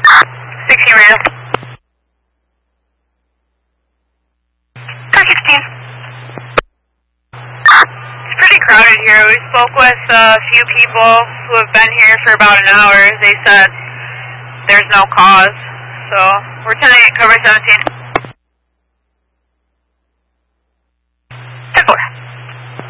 16 radio. Car 16. It's pretty crowded here. We spoke with a few people who have been here for about an hour. They said there's no cause. So we're trying to get cover 17.